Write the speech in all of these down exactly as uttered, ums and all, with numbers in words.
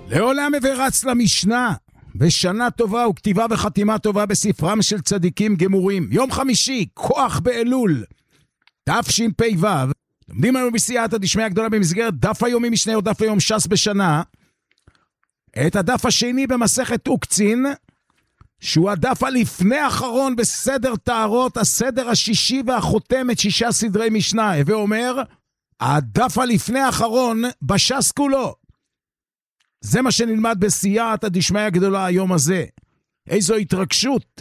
לעולם ורץ למשנה, בשנה טובה וכתיבה וחתימה טובה בספרם של צדיקים גמורים. יום חמישי, כוח באלול, תשפ"ו. לומדים לנו בסייעתא דשמיא הגדולה במסגרת דף היומי משנה או דף היום ש"ס בשנה, את הדף השני במסכת עוקצין, שהוא הדף הלפני האחרון בסדר טהרות, הסדר השישי והחותמת שישה סדרי משנה, ואומר, הדף הלפני האחרון בש"ס כולו. זה מה שנלמד בסייעתא דשמיא הגדולה היום הזה. איזו התרגשות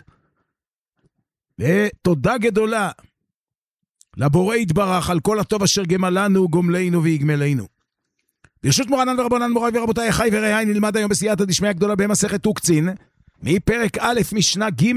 ותודה גדולה לבורא יתברך על כל הטוב אשר גמלנו, גומלנו ויגמלנו. ברשות מורנן ורבנן מוריי ורבותיי, חי ורעי, נלמד היום בסייעתא דשמיא הגדולה במסכת עוקצין, מפרק א' משנה ג'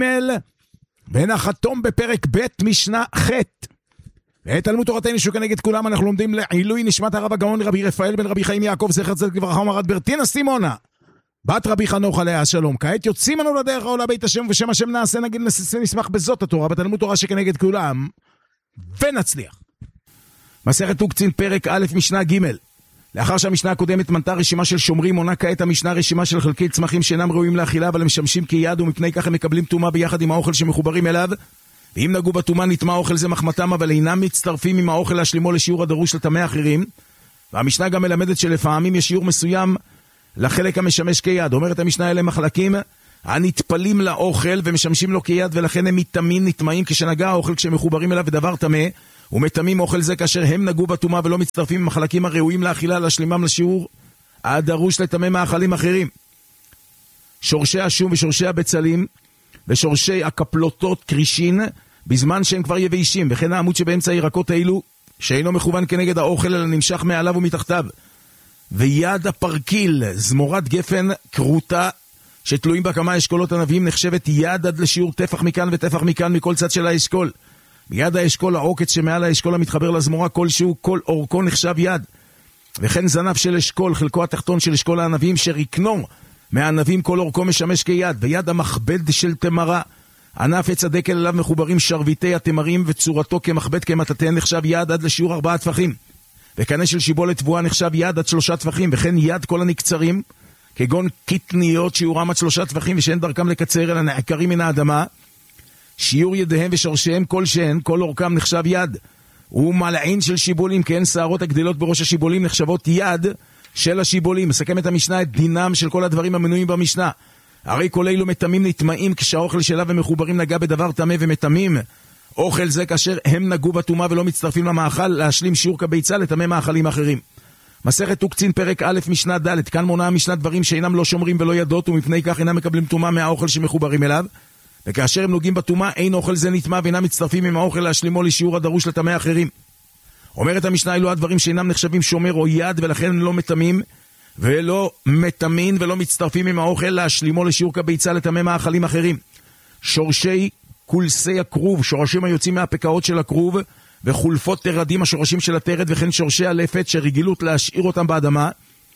ונחתום בפרק ב' משנה ח'. ואת תלמוד תורתנו שכנגד כולם אנחנו לומדים לעילוי נשמת הרב הגאון רבי רפאל בן רבי חיים יעקב זכר צדיק לברכה ומרת ברטינה סימונה בת רבי חנוך עליה השלום. כעת יוצאים אנו לדרך העולה בית השם ובשם השם נעשה נגיד נשמח בזאת התורה בתלמוד תורה שכנגד כולם ונצליח. מסכת עוקצין פרק א' משנה ג'. לאחר שהמשנה הקודמת מנתה רשימה של שומרים, עונה כעת המשנה רשימה של חלקי צמחים שאינם ראויים לאכילה אבל הם משמשים כיד, ומפני כך הם מקבלים טומאה ביחד עם האוכל שמחוברים אליו, ואם נגעו בטומאה נטמא האוכל זה מחמתם, אבל אינם מצטרפים עם האוכל להשלימו לשיעור הדרוש לטמא אחרים. והמשנה גם מלמדת שלפעמים יש שיעור מסוים לחלק המשמש כיד. אומרת המשנה אלה מחלקים הנטפלים לאוכל ומשמשים לו כיד, ולכן הם מטמאים נטמאים כשנגע האוכל כשמחוברים אליו ודבר טמא, ומטמאים אוכל זה כאשר הם נגעו בטומאה ולא מצטרפים עם מחלקים הראויים לאכילה להשלימם לשיעור הדרוש לטמא מאכלים אחרים. שורשי השום ושורשי הבצלים ושורשי הקפלוטות קרישין בזמן שהם כבר יביישים, וכן העמוד שבאמצע הירקות האלו שאינו מכוון כנגד האוכל אלא נמשך מעליו ומתחתיו, ויד הפרקיל זמורת גפן קרוטה שתלויים בה כמה אשכולות ענבים נחשבת יד עד לשיעור טפח מכאן וטפח מכאן מכל צד של האשכול. ביד האשכול העוקץ שמעל האשכול המתחבר לזמורה כלשהו כל אורכו נחשב יד, וכן זנב של אשכול חלקו התחתון של אשכול הענבים שריקנו מהענבים כל אורכו משמש כיד, ויד המכבד של תמרה ענף עץ הדקל אליו מחוברים שרביטי התמרים וצורתו כמכבד כמטאטא נחשב יד עד לשיעור ארבעה טפחים, וקנה של שיבולת תבואה נחשב יד עד שלושה טפחים, וכן יד כל הנקצרים כגון קטניות שיעורם עד שלושה טפחים ושאין דרכם לקצר אלא נעקרים מן האדמה, שיעור ידיהם ושורשיהם כל שהן כל אורכם נחשב יד. ומלעין של שיבולים כן שערות הגדלות בראש השיבולים נחשבות יד של השיבולים. מסכמת המשנה את דינם של כל הדברים המנויים במשנה. הרי כל אלו מטמאים נטמאים כשהאוכל שלה ומחוברים נגע בדבר טמא, ומטמאים אוכל זה כאשר הם נגעו בטומאה ולא מצטרפים למאכל להשלים שיעור כביצה לטמא מאכלים אחרים. מסכת עוקצין פרק א' משנה ד'. כאן מונה המשנה דברים שאינם לא שומרים ולא ידות, ומפני כך אינם מקבלים טומאה מהאוכל שמחוברים אליו, וכאשר הם נוגעים בטומאה אין אוכל זה נטמא ואינם מצטרפים עם האוכל להשלימו לשיעור הדרוש לטמא אחרים. אומרת המשנה אלו הדברים שאינם נחשבים שומר או יד, ולכן לא מטמאים ולא מטמאים ולא מצטרפים עם האוכל להשלימו לשיעור כביצה לטמא מאכלים אחרים. שורשי קולסי הכרוב, שורשים היוצאים מהפקעות של הכרוב, וחולפות תרדים השורשים של התרד, וכן שורשי הלפת שרגילות להשאיר אותם באדמה,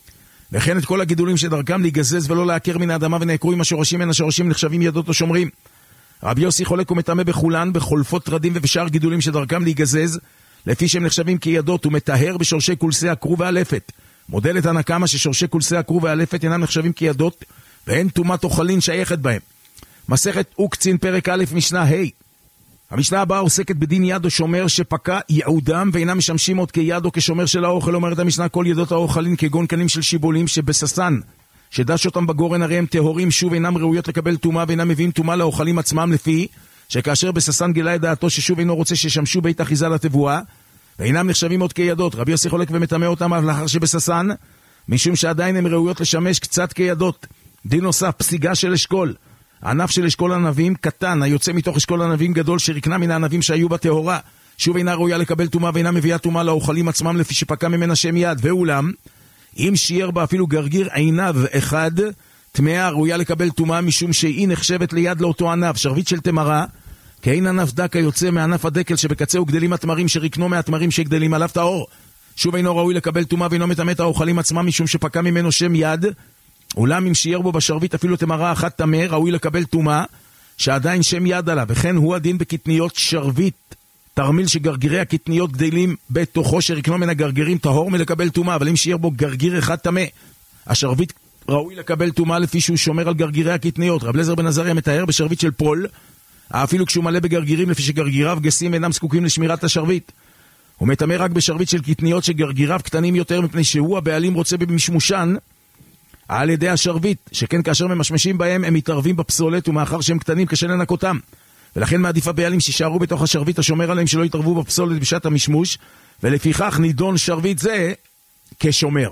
וכן את כל הגידולים שדרכם להיגזז ולא להכר מן האדמה ונעקרו עם השורשים, מן השורשים נחשבים ידות או שומרים. רבי יוסי חולק ומטמא בכולן, בחולפות תרדים ובשאר גידולים שדרכם להיגזז, לפי שהם נחשבים כידות, ומטהר בשורשי קולסי הכרוב והלפת. מודלת הנקמה ששורשי קולסי הכרוב והלפת אינם נחשבים כידות, ואין טומאת אוכלין שייכת בהם. מסכת עוקצין פרק א' משנה ה'. המשנה הבאה עוסקת בדין יד או שומר שפקע ייעודם ואינם משמשים עוד כיד או כשומר של האוכל. אומרת המשנה כל ידות האוכלין כגון קנים של שיבולים שבססן שדש אותם בגורן, הרי הם טהורים שוב אינם ראויות לקבל טומאה ואינם מביאים טומאה לאוכלים עצמם, לפי שכאשר בססן גילה את דעתו ששוב אינו רוצה ששמשו בית אחיזה לתבואה ואינם נחשבים עוד כידות. רבי יוסי חולק ומטמא אותם לאחר שבססן משום שעדיין הם ראויות לשמש קצת כידות. דין נוסף פסיגה של אשכול, הענף של אשכול ענבים קטן היוצא מתוך אשכול ענבים גדול שריקנה מן הענבים שהיו בטהורה, שוב אינה ראויה לקבל טומאה ואינה מביאה טומאה לאוכלים עצמם לפי שפקע ממנה שם יד. ואולם אם שיער בה אפילו גרגיר עיניו אחד, טמאה ראויה לקבל טומאה משום שהיא נחשבת ליד לאותו ענף. שרביט של תמרה כאין ענף דק היוצא מענף הדקל שבקצהו גדלים התמרים שריקנו מהתמרים שגדלים עליו טהור, שוב אינו ראוי לקבל טומאה ואינו מטמא את האוכלים עצמם משום שפקע ממנו שם יד. אולם אם שיער בו בשרביט אפילו תמרה אחת טמא, ראוי לקבל טומאה שעדיין שם יד עליו. וכן הוא הדין בקטניות שרביט תרמיל שגרגירי הקטניות גדלים בתוכו שריקנו מן הגרגירים טהור מלקבל טומאה, אבל אם שיער בו גרגיר אחד טמא, השרביט ראוי לקבל טומאה לפי שהוא שומר על גרגירי הקטניות. רב אליעזר בן עזריה מתאר בשרביט של פול, אפילו כשהוא מלא בגרגירים, לפי שגרגיריו גסים אינם זקוקים לשמירת השרביט. הוא מטמא רק בשרביט של קטניות שגרגיריו קטנים יותר, מפני שהוא הבעלים רוצה במשמושן על ידי השרביט, שכן כאשר ממשמשים בהם הם מתערבים בפסולת, ומאחר שהם קטנים קשה לנקותם. ולכן מעדיף הבעלים שישארו בתוך השרביט השומר עליהם שלא יתערבו בפסולת בשעת המשמוש, ולפיכך נידון שרביט זה כשומר.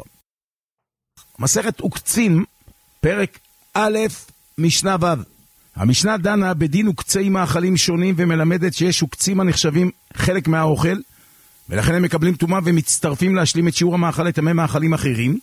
מסכת עוקצין, פרק א', משנה ו'. המשנה דנה בדין עוקצי מאכלים שונים ומלמדת שיש עוקצים הנחשבים חלק מהאוכל, ולכן הם מקבלים טומאה ומצטרפים להשלים את שיעור המאכל לטמא מאכלים אחרים,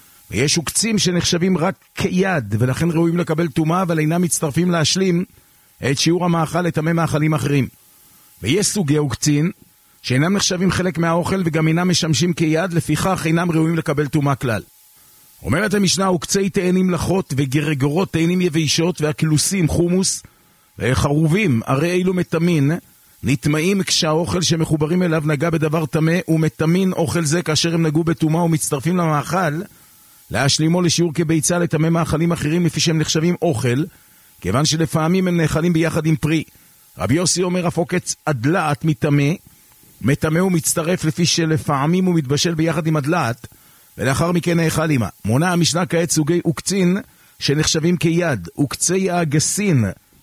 ויש עוקצים שנחשבים רק כיד, ולכן ראויים לקבל טומאה, אבל אינם מצטרפים להשלים את שיעור המאכל לטמא מאכלים אחרים. ויש סוגי עוקצין שאינם נחשבים חלק מהאוכל וגם אינם משמשים כיד, לפיכך אינם ראויים לקבל טומאה כלל. אומרת המשנה, עוקצי תאנים לחות וגרגרות תאנים יבשות והקלוסים חומוס וחרובים, הרי אילו מטמין, נטמאים כשהאוכל שמחוברים אליו נגע בדבר טמא, ומטמין אוכל זה כאשר הם נגעו בטומאה ומצטרפים למאכל, להשלימו לשיעור כביצה לטמא מאכלים אחרים לפי שהם נחשבים אוכל, כיוון שלפעמים הם נאכלים ביחד עם פרי. רבי יוסי אומר, אף עוקץ הדלעת מטמא, מטמא ומצטרף לפי שלפעמים הוא מתבשל ביחד עם הדלעת, ולאחר מכן נאכל עמה. מונה המשנה כעת סוגי עוקצין שנחשבים כיד, עוקצי האגסין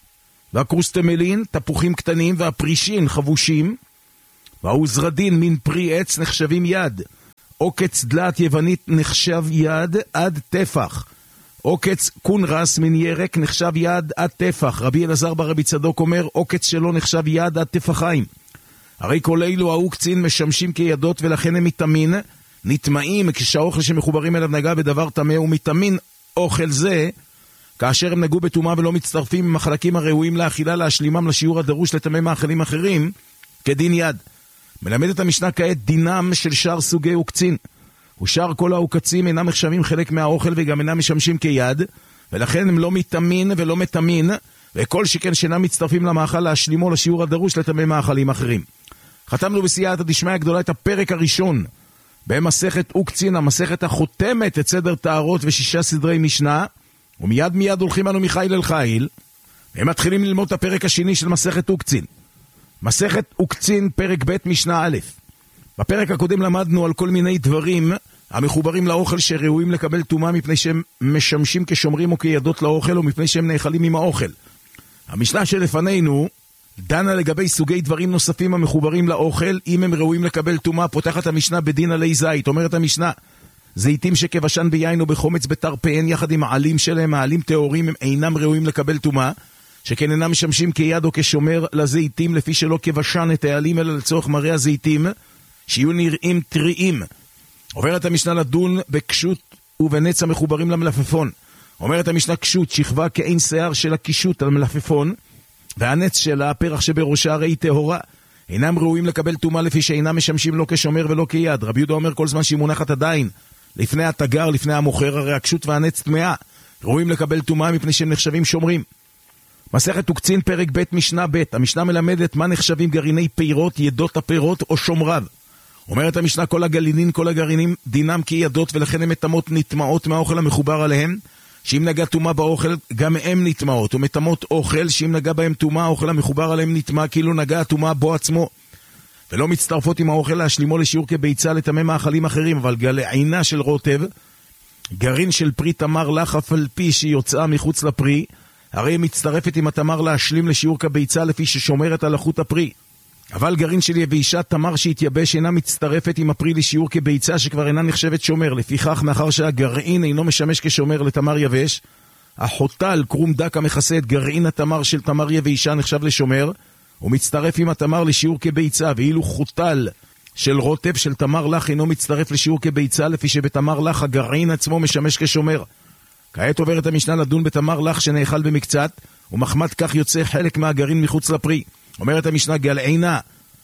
והקרוסטמלין, תפוחים קטנים, והפרישין חבושים, והעוזרדין מן פרי עץ נחשבים יד. עוקץ דלת יוונית נחשב יד עד טפח. עוקץ קונרס מן ירק נחשב יד עד טפח. רבי אלעזר בר רבי צדוק אומר, עוקץ שלו נחשב יד עד טפחיים. הרי כל אלו העוקצין משמשים כידות, ולכן הם מטמין, נטמאים כשהאוכל שמחוברים אליו נגע בדבר טמא, ומטמין אוכל זה כאשר הם נגעו בטומאה ולא מצטרפים עם החלקים הראויים לאכילה להשלימם לשיעור הדרוש לטמא מאכלים אחרים כדין יד. מלמדת המשנה כעת דינם של שאר סוגי עוקצין, ושאר כל העוקצים אינם נחשבים חלק מהאוכל וגם אינם משמשים כיד, ולכן הם לא מטמין ולא מטמין, וכל שכן שאינם מצטרפים למאכל להשלימו לשיעור הדרוש לטמא מאכלים אחרים. חתמנו בסייעתא דשמיא הגדולה את הפרק הראשון במסכת עוקצין, המסכת החותמת את סדר טהרות ושישה סדרי משנה, ומיד מיד הולכים אנו מחיל אל חיל, והם מתחילים ללמוד את הפרק השני של מסכת עוקצין. מסכת עוקצין, פרק ב' משנה א'. בפרק הקודם למדנו על כל מיני דברים המחוברים לאוכל שראויים לקבל טומאה מפני שהם משמשים כשומרים או כידות לאוכל, או מפני שהם נאכלים עם האוכל. המשנה שלפנינו דנה לגבי סוגי דברים נוספים המחוברים לאוכל, אם הם ראויים לקבל טומאה. פותחת המשנה בדין עלי זית. אומרת המשנה, זיתים שכבשן ביין או בחומץ בתרפיהן יחד עם העלים שלהם, העלים טהורים, הם אינם ראויים לקבל טומאה, שכן אינם משמשים כיד או כשומר לזיתים, לפי שלא כבשן את העלים אלא לצורך מראה הזיתים, שיהיו נראים טריים. עוברת המשנה לדון בקשות ובנץ המחוברים למלפפון. אומרת המשנה, קשות שכבה כאין שיער של הקישוט על מלפפון, והנץ שלה, הפרח שבראשה הרי טהורה, אינם ראויים לקבל טומאה לפי שאינם משמשים לא כשומר ולא כיד. רבי יהודה אומר, כל זמן שהיא מונחת עדיין לפני התגר, לפני המוכר, הרי הקשות והנץ טמאה, ראויים לקבל טומאה מפני שהם נחשבים שומרים. מסכת עוקצין, פרק ב' משנה ב'. המשנה מלמדת מה נחשבים גרעיני פירות, ידות הפירות או שומריו. אומרת המשנה, כל הגרעינים, כל הגרעינים דינם כידות, ולכן הם מטמאות נטמעות מהאוכל המחובר עליהם, שאם נגע טומאה באוכל, גם הם נטמעות, ומטמאות אוכל, שאם נגע בהם טומאה, האוכל המחובר עליהם נטמא, כאילו נגע הטומאה בו עצמו. ולא מצטרפות עם האוכל להשלימו לשיעור כביצה לטמא מאכלים אחרים, אבל גרעינה של רוטב, גרעין של פרי תמר לך, אף על פי שהיא יוצאה מחוץ לפרי, הרי היא מצטרפת עם התמר להשלים לשיעור כביצה לפי ששומרת על החוט הפרי. אבל גרעין של יבישה תמר שהתייבש אינה מצטרפת עם הפרי לשיעור כביצה שכבר אינה נחשבת שומר. לפיכך, מאחר שהגרעין אינו משמש כשומר לתמר יבש, החוטל קרום דק המכסה את גרעין התמר של תמר יבישה נחשב לשומר, ומצטרף עם התמר לשיעור כביצה, ואילו חוטל של רוטב של תמר לך אינו מצטרף לשיעור כביצה, לפי שבתמר לך הגרעין עצמו משמש כשומר. כעת עוברת המשנה לדון בתמר לך שנאכל במקצת, ומחמת כך יוצא חלק מהגרעין מחוץ לפרי. אומרת המשנה, גרעינה,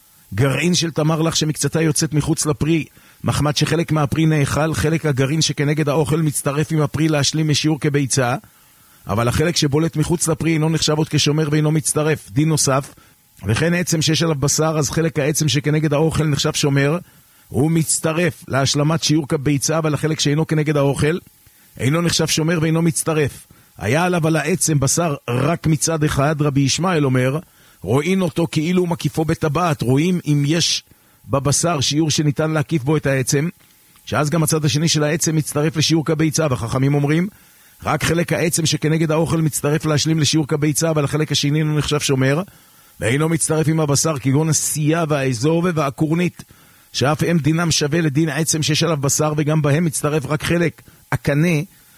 גרעין של תמר לך שמקצתה יוצאת מחוץ לפרי, מחמת שחלק מהפרי נאכל, חלק הגרעין שכנגד האוכל מצטרף עם הפרי להשלים משיעור כביצה, אבל החלק שבולט מחוץ לפרי אינו נחשב עוד כשומר ואינו מצטרף. דין נוסף, וכן עצם שיש עליו בשר, אז חלק העצם שכנגד האוכל נחשב שומר, הוא מצטרף להשלמת שיעור כביצה, אבל החלק שאינו כנגד האוכל אינו נחשב שומר ואינו מצטרף. היה עליו על העצם בשר רק מצד אחד, רבי ישמעאל אומר, רואים אותו כאילו מקיפו בטבעת, רואים אם יש בבשר שיעור שניתן להקיף בו את העצם, שאז גם הצד השני של העצם מצטרף לשיעור כביצה, והחכמים אומרים, רק חלק העצם שכנגד האוכל מצטרף להשלים לשיעור כביצה, אבל החלק השני אינו נחשב שומר, ואינו מצטרף עם הבשר, כגון הסייה והאזוב והקורנית, שאף הם דינם שווה לדין עצם שיש עליו בשר, וגם בהם מצטרף רק חלק הקנה,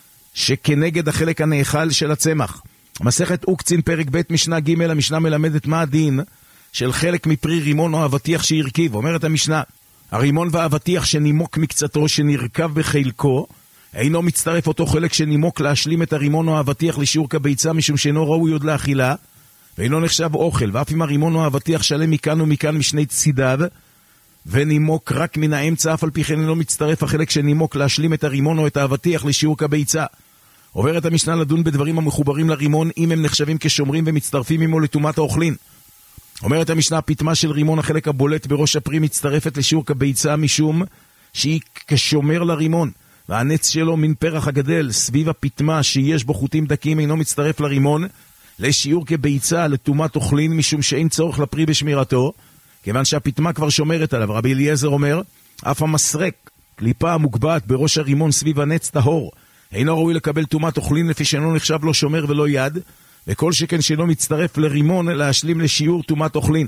שכנגד החלק הנאכל של הצמח. מסכת אוקצין פרק ב' משנה ג', המשנה מלמדת מה הדין של חלק מפרי רימון או אבטיח שירכיב. אומרת המשנה, הרימון והאבטיח שנימוק מקצתו שנרכב בחלקו, אינו מצטרף אותו חלק שנימוק להשלים את הרימון או האבטיח לשיעור כביצה, משום שאינו ראוי עוד לאכילה, ואינו נחשב אוכל. ואף אם הרימון או האבטיח שלם מכאן ומכאן משני צידיו, ונימוק רק מן האמצע, אף על פי כן אינו מצטרף החלק שנימוק להשלים את הרימון או את האבטיח לשיעור כביצה. עוברת המשנה לדון בדברים המחוברים לרימון, אם הם נחשבים כשומרים ומצטרפים עמו לטומאת האוכלין. אומרת המשנה, הפתמה של רימון, החלק הבולט בראש הפרי, מצטרפת לשיעור כביצה, משום שהיא כשומר לרימון, והנץ שלו מן פרח הגדל סביב הפתמה שיש בו חוטים דקים, אינו מצטרף לרימון לשיעור כביצה לטומאת אוכלין, משום שאין צורך לפרי בשמירתו, כיוון שהפתמה כבר שומרת עליו. רבי אליעזר אומר, אף המסרק, קליפה המוגבעת בראש הרימון סביב הנץ טהור, אינו ראוי לקבל טומאת אוכלין, לפי שאינו נחשב לו שומר ולא יד, וכל שכן שאינו מצטרף לרימון להשלים לשיעור טומאת אוכלין.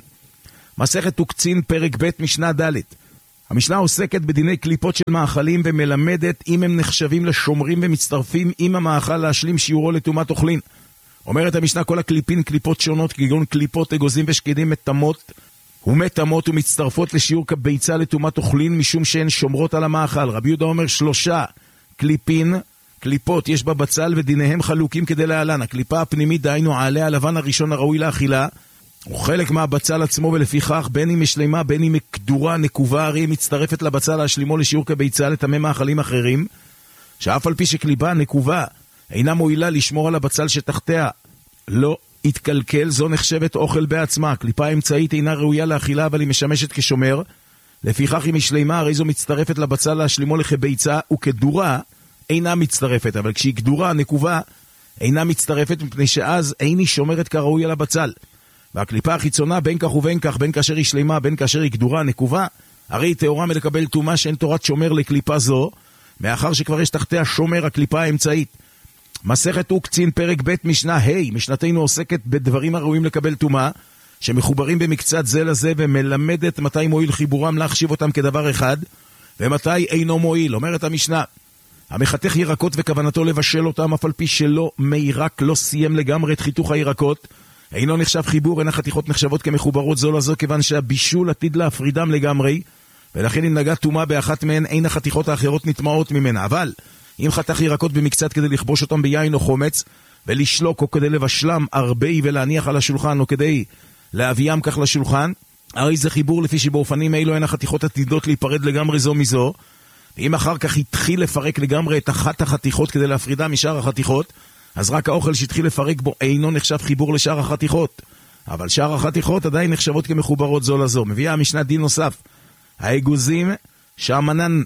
מסכת אוקצין פרק ב' משנה ד'. המשנה עוסקת בדיני קליפות של מאכלים, ומלמדת אם הם נחשבים לשומרים ומצטרפים עם המאכל להשלים שיעורו לטומאת אוכלין. אומרת המשנה, כל הקליפין קליפות שונות, כגון קליפות אגוזים ושקדים מטמות ומטמות ומצטרפות לשיעור כביצה לטומאת אוכלין, משום שהן שומרות על המאכל. רבי יהודה אומר, שלושה קליפין קליפות יש בבצל ודיניהם חלוקים כדי להלן. הקליפה הפנימית, דהיינו העלה הלבן הראשון הראוי לאכילה, הוא חלק מהבצל עצמו, ולפיכך בין אם משלימה בין אם כדורה נקובה, הרי היא מצטרפת לבצל להשלימו לשיעור כביצה לטמא מאכלים אחרים, שאף על פי שקליפה נקובה אינה מועילה לשמור על הבצל שתחתיה לא התקלקל, זו נחשבת אוכל בעצמה. הקליפה האמצעית אינה ראויה לאכילה, אבל היא משמשת כשומר, לפיכך היא משלימה, הרי זו מצטרפת לבצל להשלימו לכביצה, וכדורה אינה מצטרפת, אבל כשהיא גדורה נקובה אינה מצטרפת, מפני שאז איני שומרת כראוי על הבצל. והקליפה החיצונה בין כך ובין כך, בין כאשר היא שלימה בין כאשר היא גדורה נקובה, הרי היא תאורה מלקבל טומאה, שאין תורת שומר לקליפה זו, מאחר שכבר יש תחתיה שומר הקליפה האמצעית. מסכת אוקצין פרק ב' משנה ה', משנתנו עוסקת בדברים הראויים לקבל טומאה, שמחוברים במקצת זה לזה, ומלמדת מתי מועיל חיבורם להחשיב אותם כדבר אחד, ומתי אינו מועיל. אומרת המשנה, המחתך ירקות וכוונתו לבשל אותם, אף על פי שלא מירק לא סיים לגמרי את חיתוך הירקות, אינו נחשב חיבור, אין החתיכות נחשבות כמחוברות זו לזו, כיוון שהבישול עתיד להפרידם לגמרי, ולכן אם נגע טומאה באחת מהן, אין החתיכות האחרות נטמעות ממנה. אבל אם חתך ירקות במקצת כדי לכבוש אותם ביין או חומץ, ולשלוק או כדי לבשלם הרבה ולהניח על השולחן, או כדי להביאם כך לשולחן, הרי זה חיבור, לפי שבאופנים אלו אין החתיכות עתידות להיפרד לגמרי זו מזו. ואם אחר כך התחיל לפרק לגמרי את אחת החתיכות כדי להפרידה משאר החתיכות, אז רק האוכל שהתחיל לפרק בו אינו נחשב חיבור לשאר החתיכות, אבל שאר החתיכות עדיין נחשבות כמחוברות זו לזו. מביאה המשנה דין נוסף, האגוזים שהמנן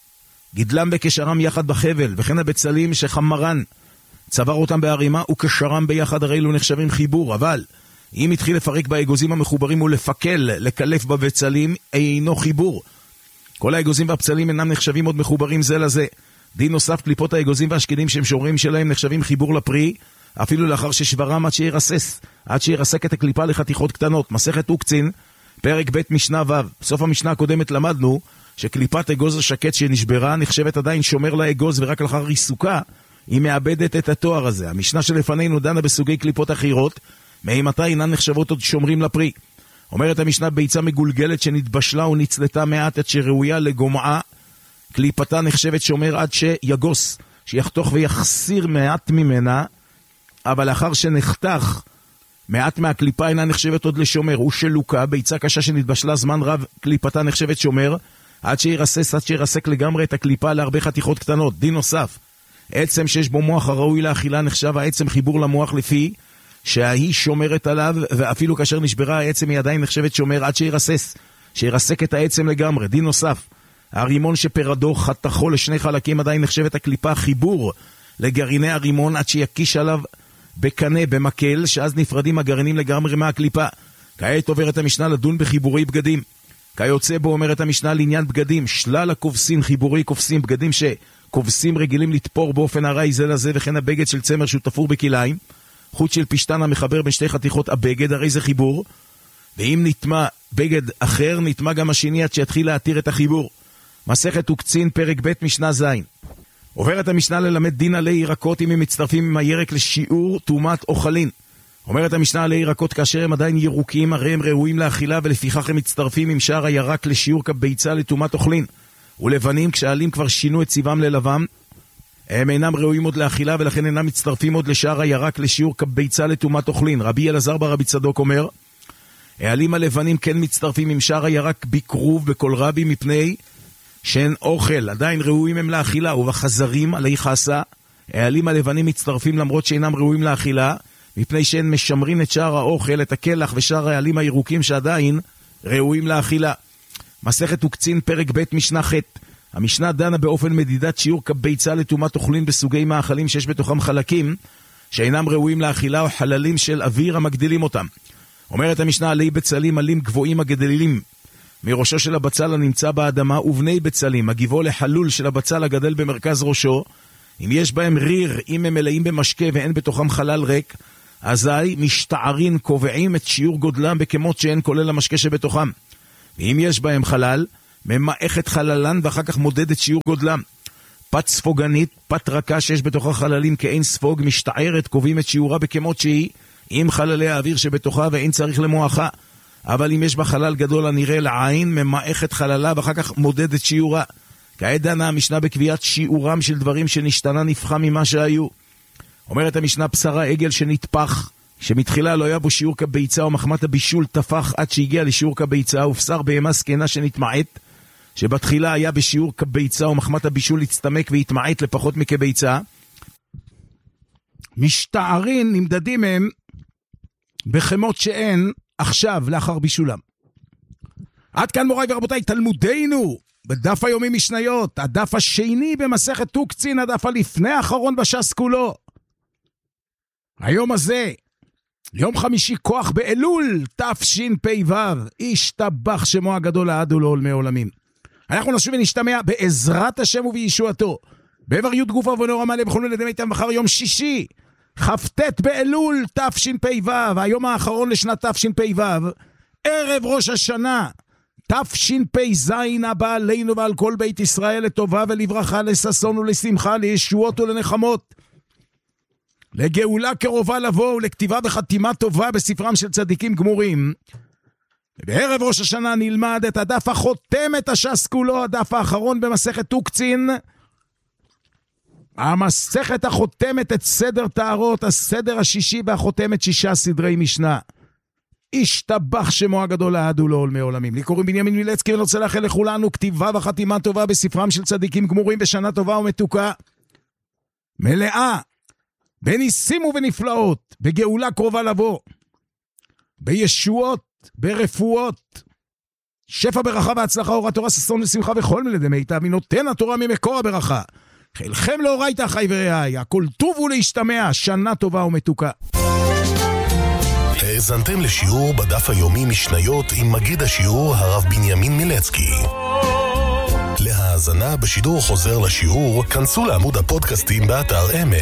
גידלם וקשרם יחד בחבל, וכן הבצלים שחמרן צבר אותם בהרימה וקשרם ביחד, הרי אלו נחשבים חיבור. אבל אם התחיל לפרק באגוזים המחוברים ולפקל, לקלף בבצלים, אינו חיבור. כל האגוזים והבצלים אינם נחשבים עוד מחוברים זה לזה. דין נוסף, קליפות האגוזים והשקדים שהם שומרים שלהם נחשבים חיבור לפרי, אפילו לאחר ששברם עד שירסס, עד שירסק את הקליפה לחתיכות קטנות. מסכת אוקצין, פרק ב' משנה ו'. בסוף המשנה הקודמת למדנו שקליפת אגוז השקט שנשברה נחשבת עדיין שומר לאגוז, ורק לאחר ריסוקה היא מאבדת את התואר הזה. המשנה שלפנינו דנה בסוגי קליפות אחרות, מהימתה אינן נחשבות עוד שומרים לפרי. אומרת המשנה, ביצה מגולגלת שנתבשלה ונצלתה מעט עד שראויה לגומעה, קליפתה נחשבת שומר עד שיגוס, שיחתוך ויחסיר מעט ממנה, אבל לאחר שנחתך מעט מהקליפה אינה נחשבת עוד לשומר. הוא שלוקה, ביצה קשה שנתבשלה זמן רב, קליפתה נחשבת שומר, עד שירסס, עד שירסק לגמרי את הקליפה להרבה חתיכות קטנות. דין נוסף, עצם שיש בו מוח הראוי לאכילה נחשב העצם חיבור למוח, לפי שהיא שומרת עליו, ואפילו כאשר נשברה העצם היא עדיין נחשבת שומר עד שירסס, שירסק את העצם לגמרי. דין נוסף, הרימון שפרדו חתכו לשני חלקים עדיין נחשבת הקליפה חיבור לגרעיני הרימון עד שיקיש עליו בקנה, במקל, שאז נפרדים הגרעינים לגמרי מהקליפה. כעת עוברת המשנה לדון בחיבורי בגדים. כיוצא בו אומרת המשנה לעניין בגדים, שלל הכובסים, חיבורי כובסים, בגדים שכובסים רגילים לתפור באופן הרי זה לזה, וכן הבגד של צמר שהוא תפור בכליים, חוט של פשטן המחבר בין שתי חתיכות הבגד, הרי זה חיבור. ואם נטמע בגד אחר, נטמע גם השני עד שיתחיל להתיר את החיבור. מסכת וקצין, פרק ב' משנה ז'. עוברת המשנה ללמד דין עלי ירקות אם הם מצטרפים עם הירק לשיעור תומת אוכלין. אומרת המשנה עלי ירקות כאשר הם עדיין ירוקים, הרי הם ראויים לאכילה, ולפיכך הם מצטרפים עם שאר הירק לשיעור כביצה לתומת אוכלין. ולבנים כשעלים כבר שינו את צבעם ללבם, הם אינם ראויים עוד לאכילה, ולכן אינם מצטרפים עוד לשאר הירק לשיעור כביצה לתומת אוכלין. רבי אלעזר ברבי צדוק אומר, העלים הלבנים כן מצטרפים עם שאר הירק בקרוב בכל רבי, מפני שאין אוכל, עדיין ראויים הם לאכילה. ובחזרים עלי חסה, העלים הלבנים מצטרפים למרות שאינם ראויים לאכילה, מפני שהן משמרים את שאר האוכל, את הכלח ושאר העלים הירוקים שעדיין ראויים לאכילה. מסכת וקצין, פרק ב' משנה ח'. המשנה דנה באופן מדידת שיעור כביצה לתומת אוכלין בסוגי מאכלים שיש בתוכם חלקים שאינם ראויים לאכילה או חללים של אוויר המגדילים אותם. אומרת המשנה עלי בצלים עלים גבוהים הגדלים מראשו של הבצל הנמצא באדמה, ובני בצלים הגיבו לחלול של הבצל הגדל במרכז ראשו, אם יש בהם ריר, אם הם מלאים במשקה ואין בתוכם חלל ריק, אזי משתערים קובעים את שיעור גודלם בכמות שאין כולל המשקה שבתוכם. ואם יש בהם חלל, ממעכת חללן ואחר כך מודד את שיעור גודלם. פת ספוגנית, פת רכה שיש בתוכה חללים כאין ספוג, משתערת, קובעים את שיעורה בכמות שהיא, עם חללי האוויר שבתוכה ואין צריך למועכה. אבל אם יש בה חלל גדול הנראה לעין, ממעכת חללה ואחר כך מודד את שיעורה. כעת דנה המשנה בקביעת שיעורם של דברים שנשתנה נפחה ממה שהיו. אומרת המשנה בשרה עגל שנטפח, שמתחילה לא היה בו שיעור כביצה, ומחמת הבישול תפח עד שהגיע לשיעור כביצה, ובשר בהמה סקנה שנתמעט, שבתחילה היה בשיעור כביצה, ומחמת הבישול הצטמק והתמעט לפחות מכביצה. משתערים נמדדים הם בחמות שאין עכשיו לאחר בישולם. עד כאן מוריי ורבותיי תלמודנו בדף היומי משניות, הדף השני במסכת תוקצין, הדף הלפני האחרון בש"ס כולו. היום הזה, יום חמישי כוח באלול, תשפ"ו, ישתבח שמו הגדול לעד ולעולמי עולמים. אנחנו נשוב ונשתמע בעזרת השם ובישועתו, בעבר י' גופה ונורא מלא בכל מיני דמיתם מחר יום שישי, כ"ט באלול תשפ"ו, היום האחרון לשנת תשפ"ו, ערב ראש השנה, תשפ"ז הבא עלינו ועל כל בית ישראל לטובה ולברכה, לששון ולשמחה, לישועות ולנחמות, לגאולה קרובה לבוא ולכתיבה וחתימה טובה בספרם של צדיקים גמורים. בערב ראש השנה נלמד את הדף החותם את הש"ס כולו, הדף האחרון במסכת תוקצין, המסכת החותמת את סדר טהרות, הסדר השישי והחותמת שישה סדרי משנה. ישתבח שמו הגדול לעד ולעולמי עולמים. לי קוראים בנימין מילצקי, ונוצא לאחל לכולנו כתיבה וחתימה טובה בספרם של צדיקים גמורים, בשנה טובה ומתוקה, מלאה בניסים ובנפלאות, בגאולה קרובה לבוא, בישועות, ברפואות, שפע ברכה והצלחה, אור התורה, ששון ושמחה וכל מלדי מיטב, מנותן התורה ממקור הברכה. חילכם לאורייתא אחי ורעי, הכל טוב ולהשתמע, שנה טובה ומתוקה. האזנתם לשיעור בדף היומי משניות עם מגיד השיעור הרב בנימין מילצקי. להאזנה בשידור חוזר לשיעור, כנסו לעמוד הפודקאסטים באתר אמת.